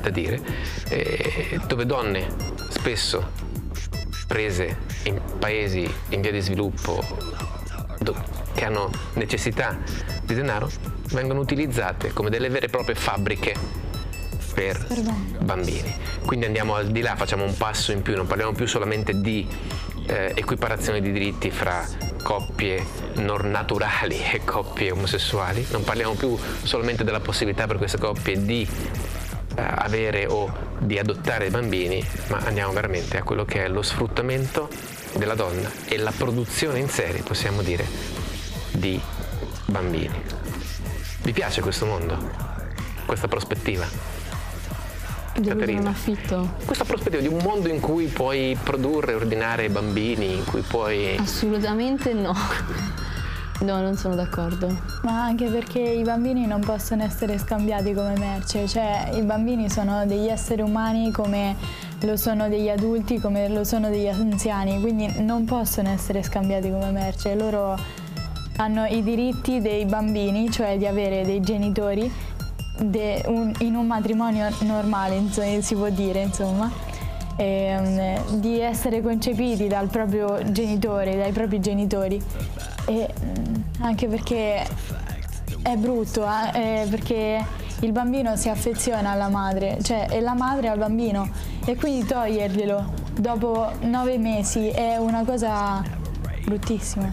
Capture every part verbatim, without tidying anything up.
da dire, eh, dove donne spesso prese in paesi in via di sviluppo che hanno necessità di denaro vengono utilizzate come delle vere e proprie fabbriche per bambini. Quindi andiamo al di là, facciamo un passo in più, non parliamo più solamente di eh, equiparazione di diritti fra coppie non naturali e coppie omosessuali, non parliamo più solamente della possibilità per queste coppie di eh, avere o di adottare bambini, ma andiamo veramente a quello che è lo sfruttamento della donna e la produzione in serie, possiamo dire, di bambini. Vi piace questo mondo? Questa prospettiva? Caterina, un affitto. Questa prospettiva di un mondo in cui puoi produrre e ordinare bambini, in cui puoi... Assolutamente no. No, non sono d'accordo. Ma anche perché i bambini non possono essere scambiati come merce, cioè i bambini sono degli esseri umani come lo sono degli adulti, come lo sono degli anziani, quindi non possono essere scambiati come merce. Loro hanno i diritti dei bambini, cioè di avere dei genitori De un, in un matrimonio normale, insomma, si può dire, insomma, e, um, di essere concepiti dal proprio genitore, dai propri genitori, e um, anche perché è brutto, eh, perché il bambino si affeziona alla madre, cioè è la madre al bambino, e quindi toglierglielo dopo nove mesi è una cosa bruttissima.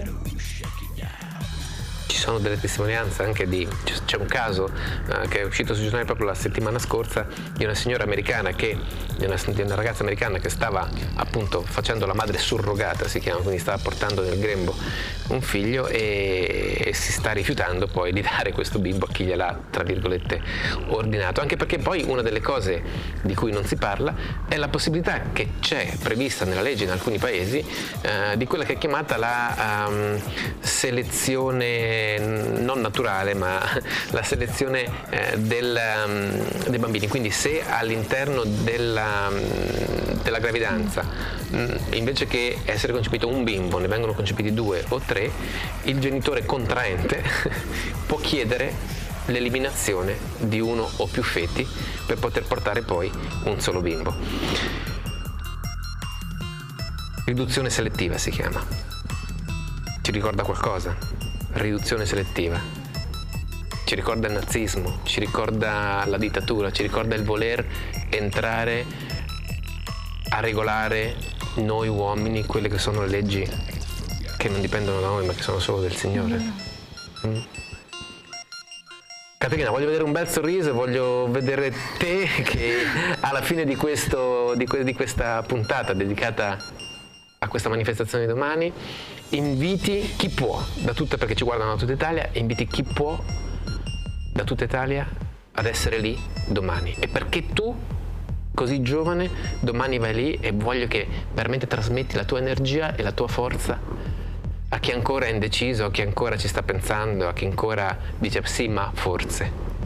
Ci sono delle testimonianze anche di, c'è un caso uh, che è uscito sui giornali proprio la settimana scorsa di una signora americana che, di una, di una ragazza americana che stava appunto facendo la madre surrogata, si chiama, quindi stava portando nel grembo un figlio e, e si sta rifiutando poi di dare questo bimbo a chi gliel'ha, tra virgolette, ordinato, anche perché poi una delle cose di cui non si parla è la possibilità che c'è prevista nella legge in alcuni paesi uh, di quella che è chiamata la um, selezione non naturale, ma la selezione eh, del, um, dei bambini. Quindi se all'interno della, um, della gravidanza mh, invece che essere concepito un bimbo ne vengono concepiti due o tre, il genitore contraente può chiedere l'eliminazione di uno o più feti per poter portare poi un solo bimbo. Riduzione selettiva si chiama. Ci ricorda qualcosa? Riduzione selettiva, ci ricorda il nazismo, ci ricorda la dittatura, ci ricorda il voler entrare a regolare noi uomini quelle che sono le leggi che non dipendono da noi ma che sono solo del Signore. Mm. Caterina, voglio vedere un bel sorriso e voglio vedere te che alla fine di, questo, di, que di questa puntata dedicata a questa manifestazione di domani inviti chi può da tutta, perché ci guardano da tutta Italia, inviti chi può da tutta Italia ad essere lì domani, e perché tu così giovane domani vai lì e voglio che veramente trasmetti la tua energia e la tua forza a chi ancora è indeciso, a chi ancora ci sta pensando, a chi ancora dice sì ma forse.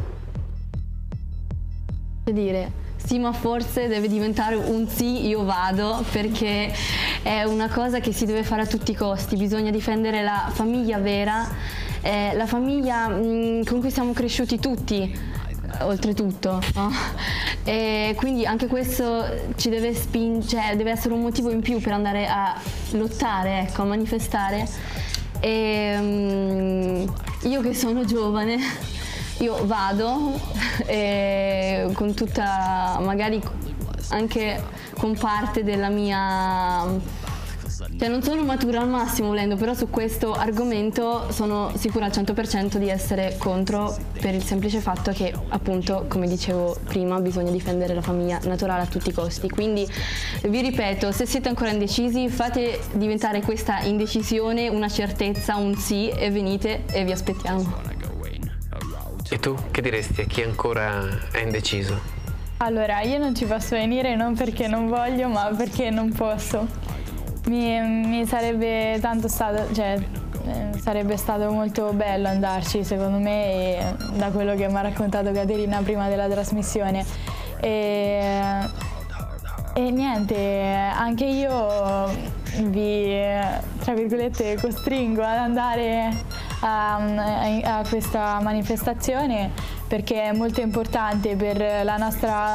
Che dire? Sì, ma forse deve diventare un sì, io vado, perché è una cosa che si deve fare a tutti i costi. Bisogna difendere la famiglia vera, eh, la famiglia mh, con cui siamo cresciuti tutti, oltretutto, no? E quindi anche questo ci deve spingere, deve essere un motivo in più per andare a lottare, ecco, a manifestare. E, mh, io che sono giovane, io vado e con tutta, magari anche con parte della mia, cioè non sono matura al massimo volendo, però su questo argomento sono sicura al cento per cento di essere contro, per il semplice fatto che appunto, come dicevo prima, bisogna difendere la famiglia naturale a tutti i costi. Quindi vi ripeto, se siete ancora indecisi, fate diventare questa indecisione una certezza, un sì, e venite e vi aspettiamo. E tu che diresti a chi ancora è indeciso? Allora, io non ci posso venire non perché non voglio, ma perché non posso. Mi, mi sarebbe tanto stato, cioè, eh, sarebbe stato molto bello andarci, secondo me, e, da quello che mi ha raccontato Caterina prima della trasmissione. E, e niente, anche io vi, tra virgolette, costringo ad andare A, a questa manifestazione perché è molto importante per la nostra